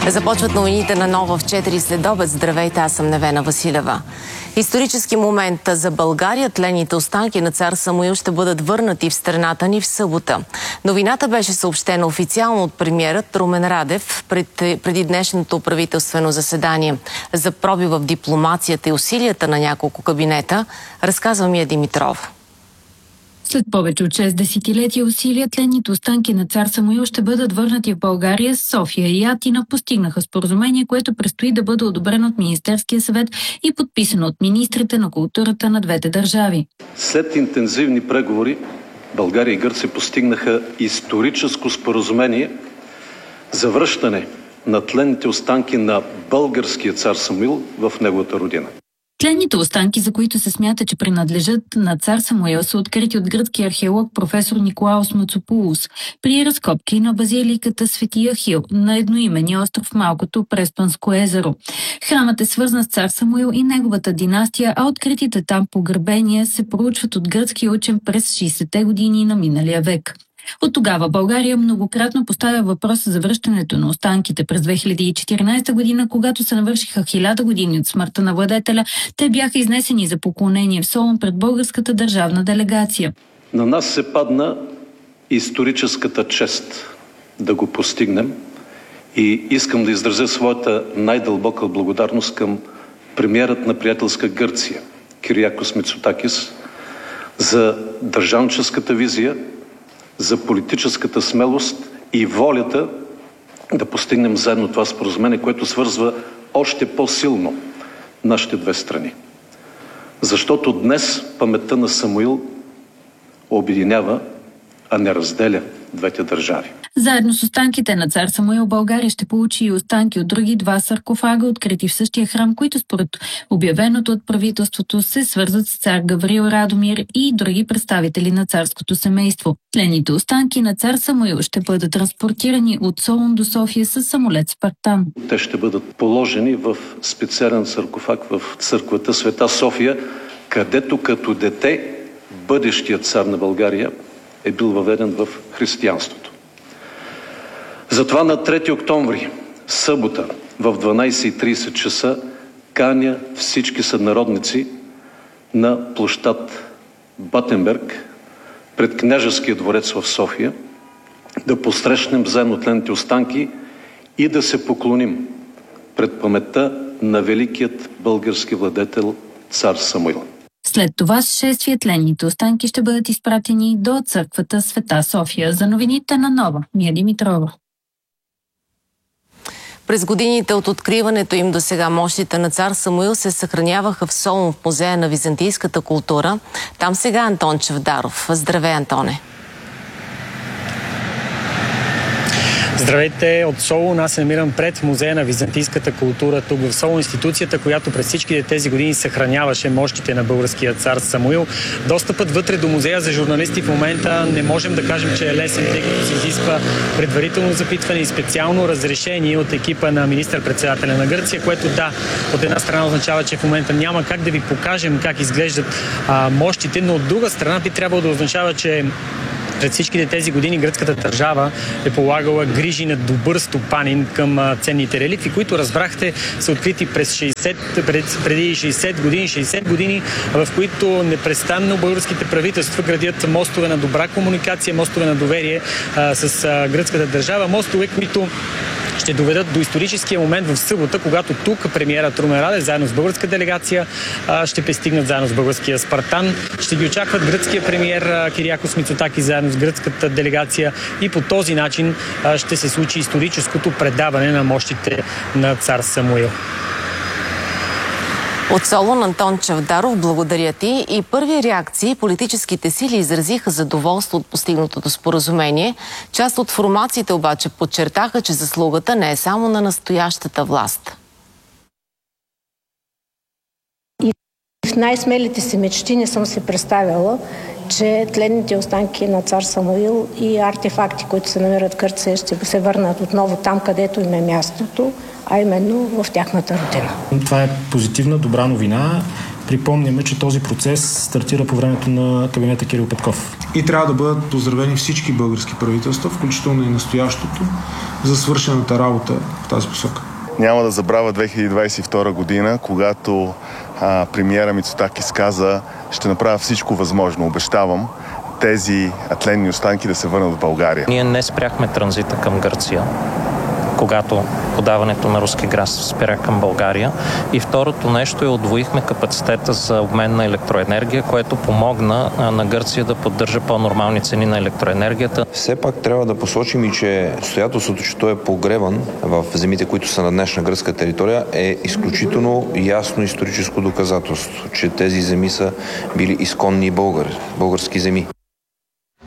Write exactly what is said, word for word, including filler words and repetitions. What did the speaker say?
Започват новините на Нова в четири следобед. Здравейте, аз съм Невена Василева. Исторически момент за България. Тленните останки на цар Самуил ще бъдат върнати в страната ни в събота. Новината беше съобщена официално от премиерът Румен Радев пред, преди днешното правителствено заседание. За пробива в дипломацията и усилията на няколко кабинета разказва Мия Димитрова. След повече от шест десетилетия усилия, тленните останки на цар Самуил ще бъдат върнати в България. София и Атина постигнаха споразумение, което предстои да бъде одобрено от Министерския съвет и подписано от министрите на културата на двете държави. След интензивни преговори, България и Гърция постигнаха историческо споразумение за връщане на тленните останки на българския цар Самуил в неговата родина. Тленните останки, за които се смята, че принадлежат на цар Самуил, са открити от гръцки археолог професор Николаос Мацопулос при разкопки на базиликата Свети Ахил на едноименния остров Малкото Преспанско езеро. Храмът е свързан с цар Самуил и неговата династия, а откритите там погребения се проучват от гръцки учен през шейсетте години на миналия век. От тогава България многократно поставя въпроса за връщането на останките. През две хиляди и четиринадесета година, когато се навършиха хиляда години от смъртта на владетеля, те бяха изнесени за поклонение в Солун пред българската държавна делегация. На нас се падна историческата чест да го постигнем и искам да изразя своята най-дълбока благодарност към премиерът на приятелска Гърция Кириакос Мицотакис за държавническата визия, за политическата смелост и волята да постигнем заедно това споразумение, което свързва още по-силно нашите две страни. Защото днес паметта на Самуил обединява, а не разделя двете държави. Заедно с останките на цар Самуил, България ще получи и останки от други два саркофага, открити в същия храм, които според обявеното от правителството се свързват с цар Гаврил Радомир и други представители на царското семейство. Тленните останки на цар Самуил ще бъдат транспортирани от Солун до София с самолет Спартан. Те ще бъдат положени в специален саркофаг в църквата Света София, където като дете бъдещият цар на България е бил въведен в християнството. Затова на трети октомври, събота, в дванадесет и тридесет часа каня всички сънародници на площад Батенберг пред Княжеския дворец в София да посрещнем заедно тленните останки и да се поклоним пред паметта на великият български владетел цар Самуил. След това с шествие тленните останки ще бъдат изпратени до църквата Света София. За новините на Нова, Мия Димитрова. През годините от откриването им до сега мощите на цар Самуил се съхраняваха в Солун в музея на византийската култура. Там сега Антон Чавдаров. Здравей, Антоне! Здравейте от Солун. Аз се намирам пред музея на византийската култура тук в Солун, институцията, която през всичките тези години съхраняваше мощите на българския цар Самуил. Достъпът вътре до музея за журналисти в момента не можем да кажем, че е лесен, тъй като се изисква предварително запитване и специално разрешение от екипа на министър-председателя на Гърция, което да, от една страна означава, че в момента няма как да ви покажем как изглеждат а, мощите, но от друга страна би трябвало да означава, че през всичките тези години гръцката държава е полагала грижи на добър стопанин към а, ценните реликви, които разбрахте са открити през шейсет, пред, преди шейсет години, шейсет години, в които непрестанно българските правителства градят мостове на добра комуникация, мостове на доверие а, с а, гръцката държава, мостове, които ще доведат до историческия момент в събота, когато тук премиерът Румен Радев заедно с българска делегация ще пристигнат заедно с българския Спартан. Ще ги очакват гръцкия премиер Кириакос Мицотакис заедно с гръцката делегация и по този начин ще се случи историческото предаване на мощите на цар Самуил. От Солун Антон Чавдаров, благодаря ти. И първи реакции политическите сили изразиха задоволство от постигнатото споразумение. Част от формациите обаче подчертаха, че заслугата не е само на настоящата власт. И в най-смелите си мечти не съм си представяла, че тленните останки на цар Самуил и артефакти, които се намират в Гърция, ще се върнат отново там, където им е мястото, а именно в тяхната родина. Това е позитивна, добра новина. Припомняме, че този процес стартира по времето на кабинета Кирил Петков. И трябва да бъдат поздравени всички български правителства, включително и настоящото, за свършената работа в тази посока. Няма да забравя две хиляди двадесет и втора година, когато а, премиера Мицотакис каза: ще направя всичко възможно, обещавам, тези тленни останки да се върнат в България. Ние не спряхме транзита към Гърция, когато подаването на руски газ спря към България. И второто нещо е, удвоихме капацитета за обмен на електроенергия, което помогна на Гърция да поддържа по-нормални цени на електроенергията. Все пак трябва да посочим и, че обстоятелството, че той е погребан в земите, които са на днешна гръцка територия, е изключително ясно историческо доказателство, че тези земи са били изконни българи, български земи.